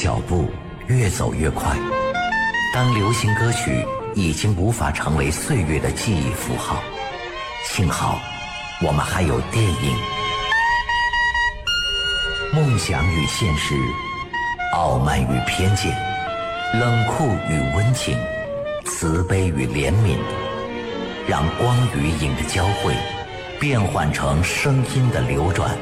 脚步越走越快，当流行歌曲已经无法成为岁月的记忆符号，幸好我们还有电影。梦想与现实，傲慢与偏见，冷酷与温情，慈悲与怜悯，让光与影的交汇变换成声音的流转。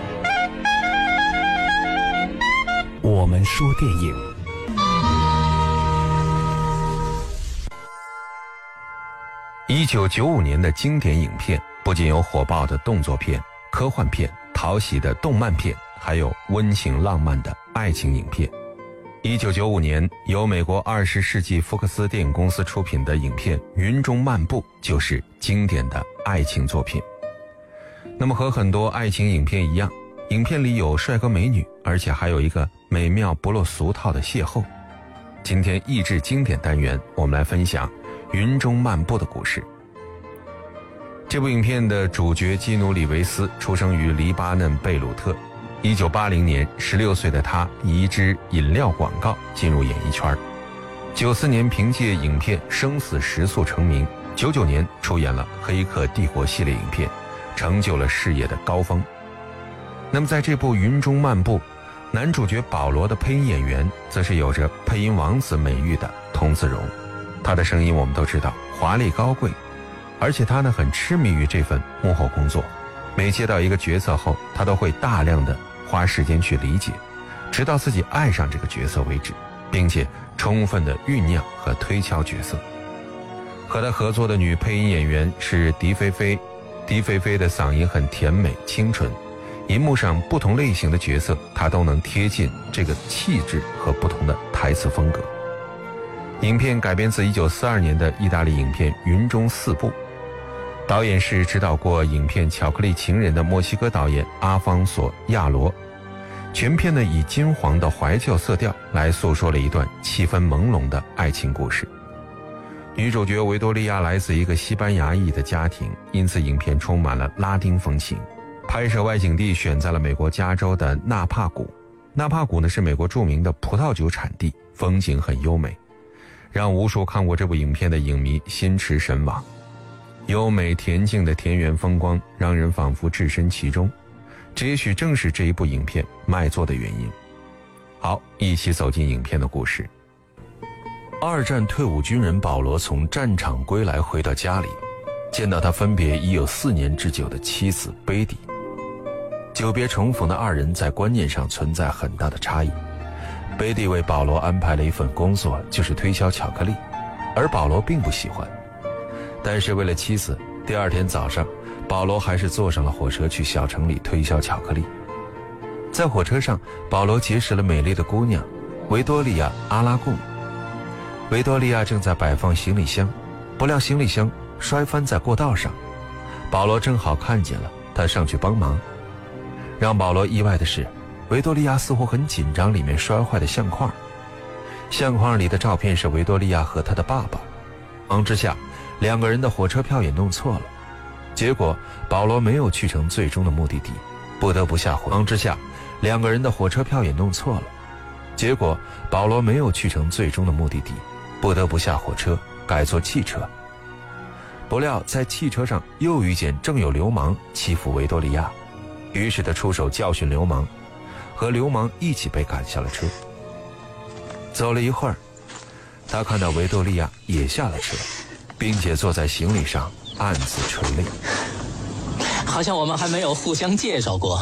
我们说电影。1995年的经典影片不仅有火爆的动作片、科幻片、讨喜的动漫片，还有温情浪漫的爱情影片。1995年由美国20世纪福克斯电影公司出品的影片《云中漫步》就是经典的爱情作品。那么和很多爱情影片一样，影片里有帅哥美女，而且还有一个美妙不落俗套的邂逅。今天益智经典单元，我们来分享《云中漫步》的故事。这部影片的主角基努·里维斯出生于黎巴嫩贝鲁特。1980年16岁的他以一支饮料广告进入演艺圈。94年凭借影片《生死时速》成名，99年出演了《黑客帝国》系列影片，成就了事业的高峰。那么在这部《云中漫步》，男主角保罗的配音演员则是有着配音王子美誉的童自荣。他的声音我们都知道华丽高贵，而且他呢很痴迷于这份幕后工作，每接到一个角色后，他都会大量的花时间去理解，直到自己爱上这个角色为止，并且充分的酝酿和推敲角色。和他合作的女配音演员是狄菲菲，狄菲菲的嗓音很甜美清纯，银幕上不同类型的角色她都能贴近这个气质和不同的台词风格。影片改编自1942年的意大利影片《云中四部》，导演是指导过影片《巧克力情人》的墨西哥导演阿方索·亚罗。全片呢以金黄的怀旧色调来诉说了一段气氛朦胧的爱情故事。女主角维多利亚来自一个西班牙裔的家庭，因此影片充满了拉丁风情。拍摄外景地选在了美国加州的纳帕谷。纳帕谷呢是美国著名的葡萄酒产地，风景很优美，让无数看过这部影片的影迷心驰神往。优美恬静的田园风光让人仿佛置身其中，这也许正是这一部影片卖座的原因。好，一起走进影片的故事。二战退伍军人保罗从战场归来，回到家里，见到他分别已有4年之久的妻子贝蒂。久别重逢的二人在观念上存在很大的差异。贝蒂为保罗安排了一份工作，就是推销巧克力，而保罗并不喜欢。但是为了妻子，第二天早上，保罗还是坐上了火车去小城里推销巧克力。在火车上，保罗结识了美丽的姑娘维多利亚·阿拉贡。维多利亚正在摆放行李箱，不料行李箱摔翻在过道上，保罗正好看见了，他上去帮忙。让保罗意外的是，维多利亚似乎很紧张里面摔坏的相框。相框里的照片是维多利亚和她的爸爸。忙之下，两个人的火车票也弄错了，结果保罗没有去成最终的目的地，不得不下火。忙之下，两个人的火车票也弄错了，结果保罗没有去成最终的目的地，不得不下火车，改坐汽车。不料在汽车上又遇见正有流氓欺负维多利亚，于是他出手教训流氓，和流氓一起被赶下了车。走了一会儿，他看到维多利亚也下了车，并且坐在行李上暗自垂泪。 好像我们还没有互相介绍过。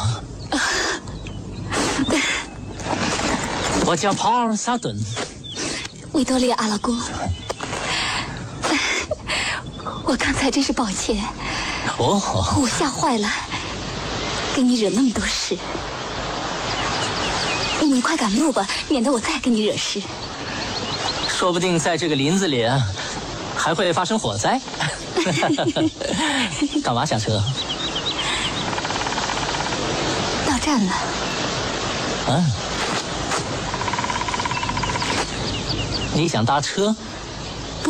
我叫帕尔萨顿。 维多利亚·阿拉贡，我刚才真是抱歉。 哦， 我吓坏了，给你惹那么多事。你快赶路吧，免得我再给你惹事。 说不定在这个林子里还会发生火灾。干嘛下车？ 到站了。 你想搭车？